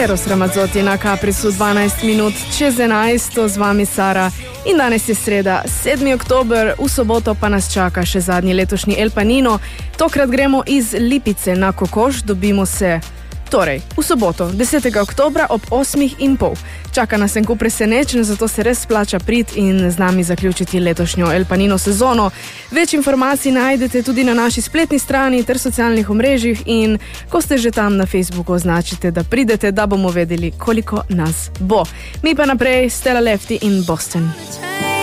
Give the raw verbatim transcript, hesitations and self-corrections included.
Eros Ramazzotti na Caprisu, dvanajst minut čez enajsto, z vami Sara. In danes je sreda, sedmi oktober, v soboto pa nas čaka še zadnji letošnji El Panino. Tokrat gremo iz Lipice na Kokoš, dobimo se torej v soboto, desetega oktobra ob osmih in pol. Čaka nas en kup presenečenj, zato se res splača priti in z nami zaključiti letošnjo El Panino sezono. Več informacij najdete tudi na naši spletni strani ter socialnih omrežjih in ko ste že tam na Facebooku, označite, da pridete, da bomo vedeli, koliko nas bo. Mi pa naprej, Stella Lefty in Boston.